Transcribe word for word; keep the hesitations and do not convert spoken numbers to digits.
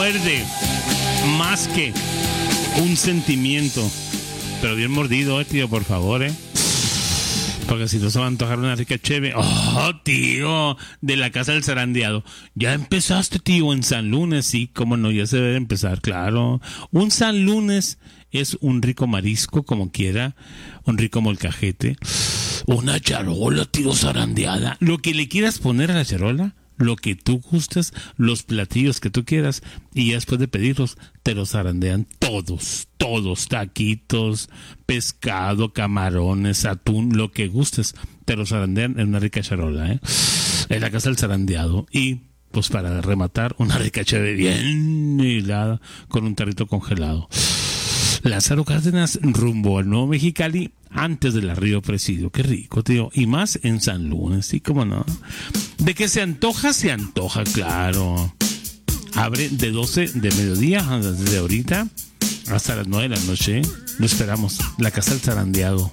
muerde más que un sentimiento. Pero bien mordido, eh, tío, por favor, eh. Porque si no se va a antojar una rica cheve. Oh, tío, de la casa del zarandeado. Ya empezaste, tío, en San Lunes. Sí, cómo no, ya se debe empezar, claro. Un San Lunes es un rico marisco, como quiera. Un rico molcajete. Una charola, tío, zarandeada. Lo que le quieras poner a la charola, lo que tú gustes, los platillos que tú quieras, y ya después de pedirlos, te los zarandean todos, todos, taquitos, pescado, camarones, atún, lo que gustes, te los zarandean en una rica charola, ¿eh? En la casa del zarandeado. Y, pues para rematar, una rica cheve bien helada con un tarrito congelado. Lázaro Cárdenas, rumbo al Nuevo Mexicali, antes de la Río Presidio. Qué rico, tío. Y más en San Lunes, sí, cómo no. De que se antoja, se antoja, claro. Abre de doce de mediodía, desde ahorita, hasta las nueve de la noche. Lo esperamos. La casa del zarandeado.